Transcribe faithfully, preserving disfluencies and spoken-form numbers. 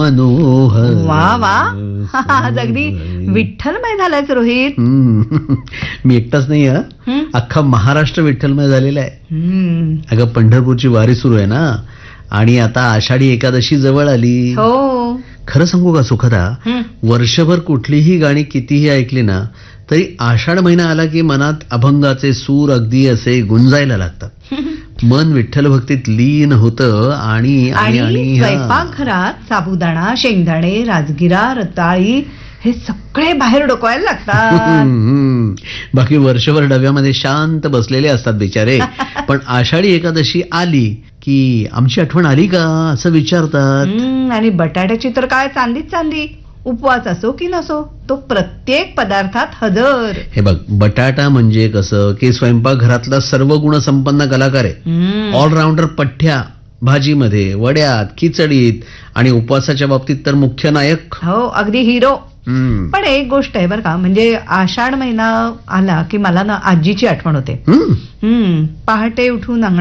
मनोहर. वा वा आज अगदी विठ्ठलमय झालायच रोहित. हम्म. मी एकटाच नाही हा, हं? अख्खा महाराष्ट्र विठ्ठलमय झालेला आहे. हं. अगं पंढरपूरची वारी सुरू आहे ना, आणि आता आषाढी एकादशी जवळ आली. हो. खरं सांगू का सुखदा, हं. वर्षभर कुठलीही गाणी कितीही ऐकली ना तरी आषाढ महिना आला की मनात अभंगाचे सूर अगदी असे गुंजायला लागतात. मन विठ्ठल भक्तीत लीन होतं. आणि आणि आणि आणि हा. स्वयंपाकघरात साबुदाणा, शेंगदाणे, राजगिरा, रताळी हे सगळे बाहेर डोकवायला लागतात. हम्म. बाकी वर्षभर डब्यामध्ये शांत बसलेले असतात बिचारे, पण आषाढी एकादशी आली की आमची आठवण आली का असं विचारतात. हं, आणि बटाट्याची तर काय चांदीच चांदी. उपवास असो की नसो तो प्रत्येक पदार्थात हजर. हे बघ, बटाटा म्हणजे कसं की स्वयंपाक घरातला सर्व गुण संपन्न कलाकार आहे. हं. ऑलराऊंडर. पठ्ठ्या भाजीमध्ये, वड्यात, खिचडीत, आणि उपवासाच्या बाबतीत तर मुख्य नायक. हो अगदी हिरो. हम्म. पण एक गोष्ट आहे बरं का, म्हणजे आषाढ महिना आला की मला ना आजीची आठवण होते. हम्म. हम्म पहाटे उठून अंगणात